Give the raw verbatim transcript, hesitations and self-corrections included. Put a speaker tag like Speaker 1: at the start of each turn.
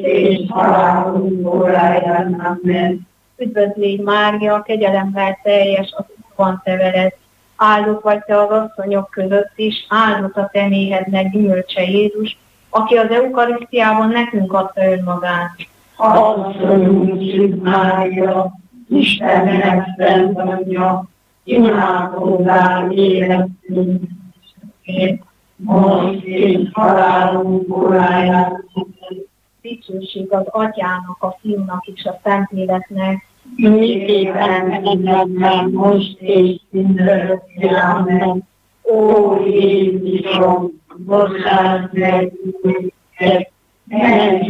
Speaker 1: és halálunk óráján. Amen.
Speaker 2: Üdvözlégy Mária, kegyelemmel teljes, az Úrban te veled. Áldott vagy te az asszonyok között is, áldott a te méhednek gyümölcse Jézus, aki az eukarisztiában nekünk adta önmagát.
Speaker 1: Asszonyunk Szűz Mária, Istennek szent anyja, imádkozzál életünk, most és halálunk óráján.
Speaker 2: Dicsőség az Atyának, a Fiúnak és a Szentléleknek,
Speaker 1: miképpen mindenben most és mindörökké. Amen. Ó Jézusom, bocsáss meg, ne